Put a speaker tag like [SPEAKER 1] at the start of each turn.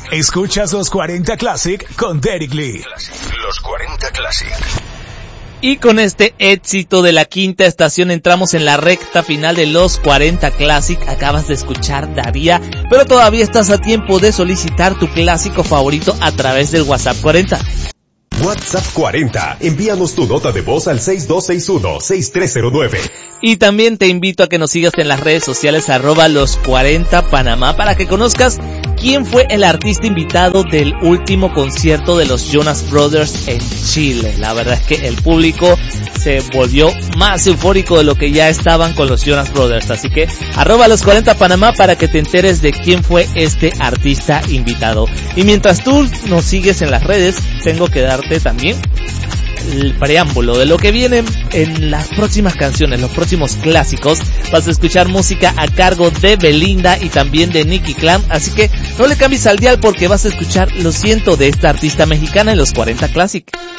[SPEAKER 1] Escuchas los 40 Classic con Derek Lee.
[SPEAKER 2] Los 40 Classic.
[SPEAKER 3] Y con este éxito de la quinta estación entramos en la recta final de los 40 Classic. Acabas de escuchar Daría, pero todavía estás a tiempo de solicitar tu clásico favorito a través del WhatsApp 40.
[SPEAKER 4] WhatsApp 40. Envíanos tu nota de voz al 6261-6309.
[SPEAKER 3] Y también te invito a que nos sigas en las redes sociales @los40panamá para que conozcas quién fue el artista invitado del último concierto de los Jonas Brothers en Chile. La verdad es que el público se volvió más eufórico de lo que ya estaban con los Jonas Brothers. Así que @los40panamá para que te enteres de quién fue este artista invitado. Y mientras tú nos sigues en las redes, tengo que darte también el preámbulo de lo que viene en las próximas canciones, los próximos clásicos. Vas a escuchar música a cargo de Belinda y también de Nicky Clan, así que no le cambies al dial porque vas a escuchar Lo Siento de esta artista mexicana en los 40 Classic.